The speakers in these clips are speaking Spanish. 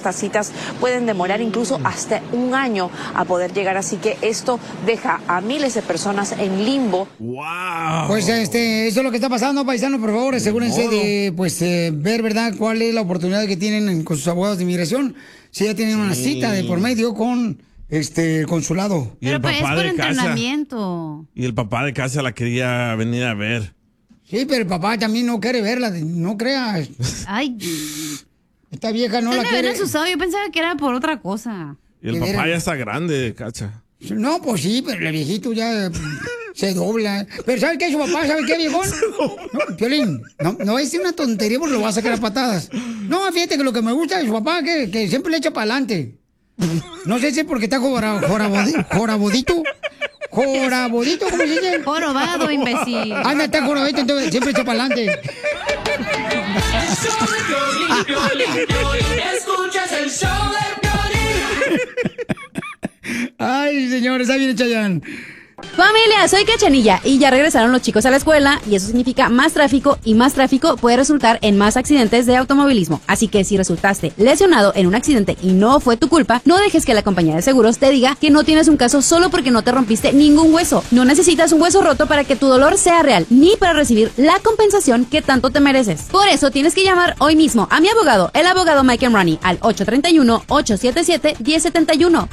estas citas pueden demorar incluso hasta un año a poder llegar, así que esto deja a miles de personas en limbo. ¡Wow! Pues eso es lo que está pasando, paisanos, por favor, asegúrense de ver, ¿verdad?, cuál es la oportunidad que tienen con sus abogados de inmigración, si ya tienen una cita de por medio con el consulado. Y el Pero papá es por de entrenamiento. Y el papá de casa la quería venir a ver. Sí, pero el papá también no quiere verla, no creas. Ay. Esta vieja no la quiere. Asustado. Yo pensaba que era por otra cosa. Y el papá ya está grande, Cacha. No, pues sí, pero el viejito ya se dobla. Pero ¿sabe qué? Su papá, ¿sabe qué, viejón? No, Piolín, no es una tontería porque lo va a sacar a patadas. No, fíjate que lo que me gusta de su papá es que siempre le echa para adelante. No sé si es porque está jorabodito. ¿Jorabodito? ¿Cómo se dice? Jorobado, imbécil. Anda, está jorabodito, entonces siempre echa para adelante. Escuchas el show de Piolín. Ay, señores, ahí viene Chayanne. Familia, soy Cachanilla y ya regresaron los chicos a la escuela y eso significa más tráfico y más tráfico puede resultar en más accidentes de automovilismo. Así que si resultaste lesionado en un accidente y no fue tu culpa, no dejes que la compañía de seguros te diga que no tienes un caso solo porque no te rompiste ningún hueso. No necesitas un hueso roto para que tu dolor sea real ni para recibir la compensación que tanto te mereces. Por eso tienes que llamar hoy mismo a mi abogado, el abogado Mike Ronnie, al 831-877-1071,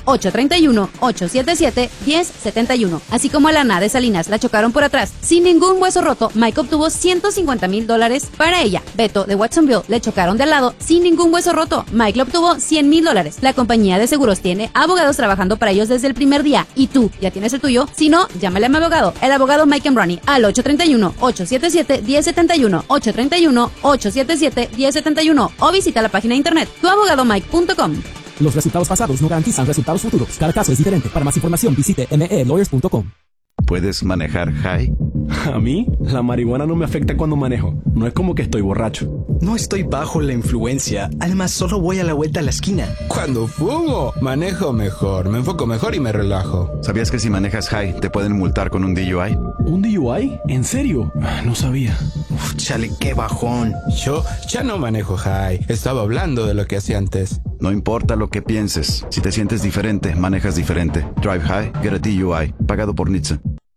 831-877-1071. Así como a Lana de Salinas la chocaron por atrás sin ningún hueso roto, Mike obtuvo $150,000 para ella. Beto de Watsonville le chocaron de al lado sin ningún hueso roto, Mike le obtuvo $100,000. La compañía de seguros tiene abogados trabajando para ellos desde el primer día y tú ya tienes el tuyo. Si no, llámale a mi abogado, el abogado Mike Ronnie, al 831-877-1071, 831-877-1071 o visita la página de internet tuabogadomike.com. Los resultados pasados no garantizan resultados futuros. Cada caso es diferente. Para más información visite melawyers.com. ¿Puedes manejar high? A mí, la marihuana no me afecta cuando manejo. No es como que estoy borracho. No estoy bajo la influencia. Además, solo voy a la vuelta a la esquina. Cuando fumo, manejo mejor, me enfoco mejor y me relajo. ¿Sabías que si manejas high te pueden multar con un DUI? ¿Un DUI? ¿En serio? No sabía. Uf, chale, qué bajón. Yo ya no manejo high. Estaba hablando de lo que hacía antes. No importa lo que pienses. Si te sientes diferente, manejas diferente. Drive high, get a DUI. Pagado por NHTSA.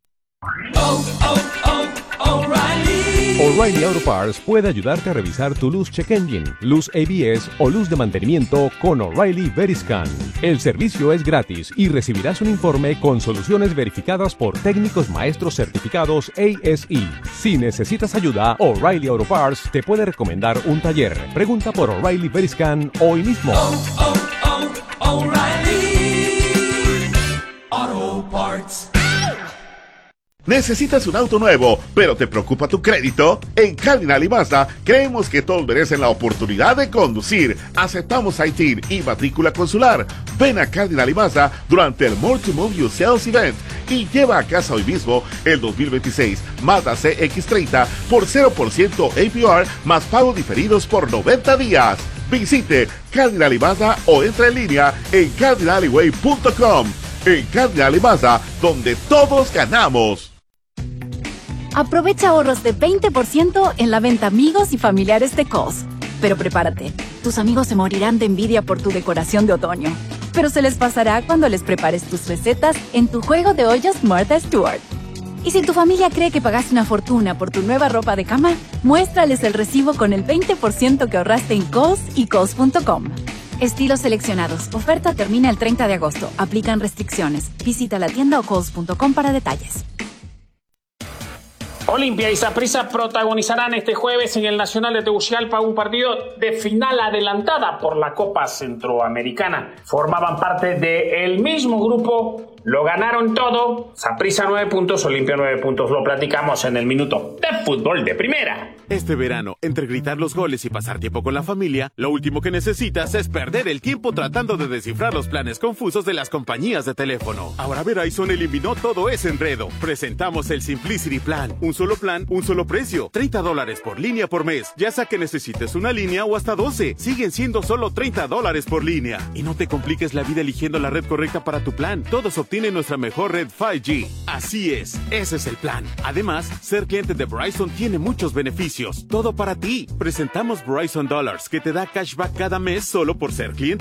O'Reilly Auto Parts puede ayudarte a revisar tu luz check engine, luz ABS o luz de mantenimiento con O'Reilly Veriscan. El servicio es gratis y recibirás un informe con soluciones verificadas por técnicos maestros certificados ASE. Si necesitas ayuda, O'Reilly Auto Parts te puede recomendar un taller. Pregunta por O'Reilly Veriscan hoy mismo. O'Reilly Auto Parts. ¿Necesitas un auto nuevo, pero te preocupa tu crédito? En Cardinal y Mazda creemos que todos merecen la oportunidad de conducir. Aceptamos ITIN y matrícula consular. Ven a Cardinal y Mazda durante el More to Move You Sales Event y lleva a casa hoy mismo el 2026 Mazda CX-30 por 0% APR más pagos diferidos por 90 días. Visite Cardinal y Mazda o entra en línea en cardinalyway.com. En Cardinal y Mazda, donde todos ganamos. Aprovecha ahorros de 20% en la venta amigos y familiares de Kohl's. Pero prepárate, tus amigos se morirán de envidia por tu decoración de otoño. Pero se les pasará cuando les prepares tus recetas en tu juego de ollas Martha Stewart. Y si tu familia cree que pagaste una fortuna por tu nueva ropa de cama, muéstrales el recibo con el 20% que ahorraste en Kohl's y Kohl's.com. Estilos seleccionados. Oferta termina el 30 de agosto. Aplican restricciones. Visita la tienda o Kohl's.com para detalles. Olimpia y Saprissa protagonizarán este jueves en el Nacional de Tegucigalpa un partido de final adelantada por la Copa Centroamericana. Formaban parte del mismo grupo, lo ganaron todo. Saprissa 9 puntos, Olimpia 9 puntos. Lo platicamos en el minuto de fútbol de primera. Este verano, entre gritar los goles y pasar tiempo con la familia, lo último que necesitas es perder el tiempo tratando de descifrar los planes confusos de las compañías de teléfono. Ahora Verizon eliminó todo ese enredo. Presentamos el Simplicity Plan. Un solo plan, un solo precio. $30 por línea por mes. Ya sea que necesites una línea o hasta 12. Siguen siendo solo $30 por línea. Y no te compliques la vida eligiendo la red correcta para tu plan. Todos obtienen nuestra mejor red 5G. Así es, ese es el plan. Además, ser cliente de Verizon tiene muchos beneficios. Todo para ti. Presentamos Verizon Dollars, que te da cashback cada mes solo por ser cliente